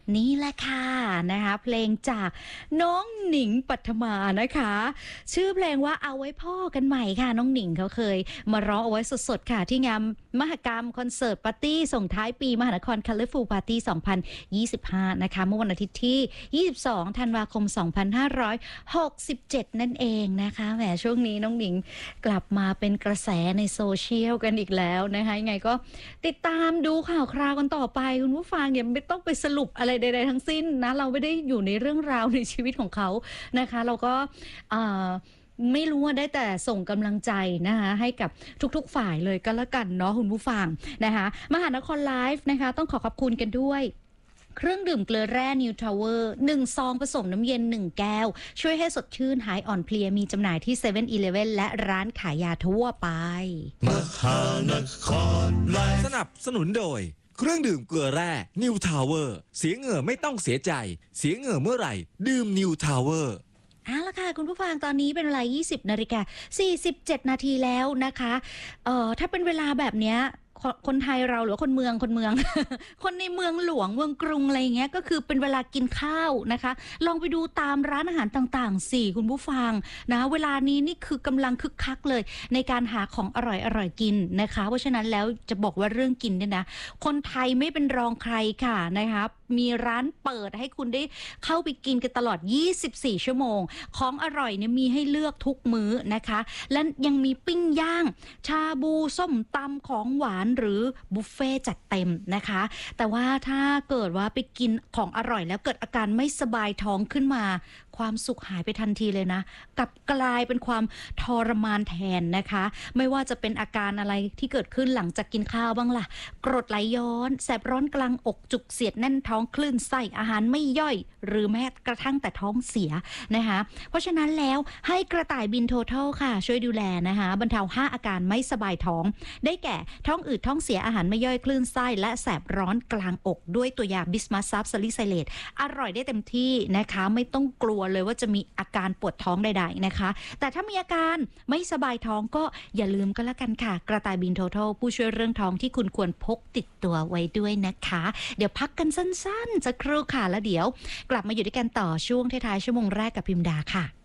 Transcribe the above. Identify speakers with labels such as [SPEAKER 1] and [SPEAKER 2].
[SPEAKER 1] นี่แหละค่ะนะคะเพลงจากน้องหนิงปัทมานะคะชื่อเพลงว่าเอาไว้พ่อกันใหม่ค่ะน้องหนิงเขาเคยมาร้องเอาไว้สดๆค่ะที่งานมหกรรมคอนเสิร์ตปาร์ตี้ส่งท้ายปีมหานคร Colorful Party 2025นะคะเมื่อวันอาทิตย์ที่ 22 ธันวาคม 2567 นั่นเองนะคะแหมช่วงนี้น้องหนิงกลับมาเป็นกระแสในโซเชียลกันอีกแล้วนะคะยังไงก็ติดตามดูข่าวคราวกันต่อไปคุณผู้ฟังอย่าไม่ต้องไปสรุปอะไรใดๆทั้งสิ้นนะเราไม่ได้อยู่ในเรื่องราวในชีวิตของเขานะคะเราก็ไม่รู้ว่าได้แต่ส่งกำลังใจนะคะให้กับทุกๆฝ่ายเลยก็แล้วกันเนาะคุณผู้ฟังนะคะมหานครไลฟ์นะคะต้องขอบคุณกันด้วยเครื่องดื่มเกลือแร่ New Tower 1 ซองผสมน้ำเย็น 1 แก้วช่วยให้สดชื่นหายอ่อนเพลียมีจำหน่ายที่ 7-Eleven และร้านขายยาทั่วไป
[SPEAKER 2] มหานครไลฟ์สนับสนุนโดยเครื่องดื่มเกลือแร่ New Tower เสียเหงื่อไม่ต้องเสียใจเสียเหงื่อเมื่อไหร่ดื่ม New Tower
[SPEAKER 1] เอาละค่ะคุณผู้ฟังตอนนี้เป็นเวลา 20:47 นาทีแล้วนะคะถ้าเป็นเวลาแบบเนี้ยคนไทยเราหรือคนเมือง คนในเมืองหลวงเมืองกรุงอะไรเงี้ยก็คือเป็นเวลากินข้าวนะคะลองไปดูตามร้านอาหารต่างๆสิคุณผู้ฟังนะเวลานี้นี่คือกำลังคึกคักเลยในการหาของอร่อยกินนะคะเพราะฉะนั้นแล้วจะบอกว่าเรื่องกินเนี่ยนะคนไทยไม่เป็นรองใครค่ะนะคะมีร้านเปิดให้คุณได้เข้าไปกินกันตลอด24 ชั่วโมงของอร่อยเนี่ยมีให้เลือกทุกมื้อนะคะและยังมีปิ้งย่างชาบูส้มตำของหวานหรือบุฟเฟ่จัดเต็มนะคะแต่ว่าถ้าเกิดว่าไปกินของอร่อยแล้วเกิดอาการไม่สบายท้องขึ้นมาความสุขหายไปทันทีเลยนะกลับกลายเป็นความทรมานแทนนะคะไม่ว่าจะเป็นอาการอะไรที่เกิดขึ้นหลังจากกินข้าวบ้างล่ะกรดไหลย้อนแสบร้อนกลางอกจุกเสียดแน่นท้องคลื่นไส้อาหารไม่ย่อยหรือแม้กระทั่งแต่ท้องเสียนะคะเพราะฉะนั้นแล้วให้กระต่ายบินโททอลค่ะช่วยดูแลนะคะบรรเทา5อาการไม่สบายท้องได้แก่ท้องอืดท้องเสียอาหารไม่ย่อยคลื่นไส้และแสบร้อนกลางอกด้วยตัวยาบิสมัสซับซาลิไซเลตอร่อยได้เต็มที่นะคะไม่ต้องกลัวเลยว่าจะมีอาการปวดท้องใดๆนะคะแต่ถ้ามีอาการไม่สบายท้องก็อย่าลืมก็แล้วกันค่ะกระต่ายบินโททอลผู้ช่วยเรื่องท้องที่คุณควรพกติดตัวไว้ด้วยนะคะเดี๋ยวพักกันสั้นๆสักครู่ค่ะแล้วเดี๋ยวกลับมาอยู่ด้วยกันต่อช่วงท้ายๆชั่วโมงแรกกับพิมดาค่ะ